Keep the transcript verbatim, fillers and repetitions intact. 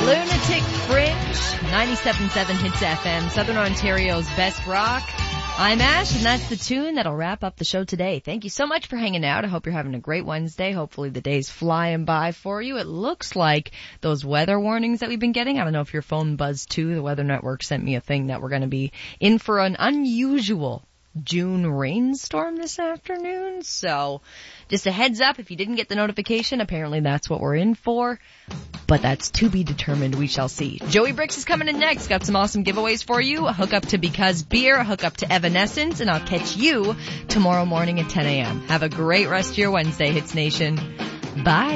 Lunatic Fringe, ninety-seven point seven Hits F M, Southern Ontario's best rock. I'm Ash, and that's the tune that'll wrap up the show today. Thank you so much for hanging out. I hope you're having a great Wednesday. Hopefully the day's flying by for you. It looks like those weather warnings that we've been getting, I don't know if your phone buzzed too. The Weather Network sent me a thing that we're going to be in for an unusual June rainstorm this afternoon. So just a heads up, if you didn't get the notification, apparently that's what we're in for. But that's to be determined. We shall see. Joey Bricks is coming in next. Got some awesome giveaways for you. A hookup to Because Beer, a hookup to Evanescence, and I'll catch you tomorrow morning at ten a.m. Have a great rest of your Wednesday, Hits Nation. Bye.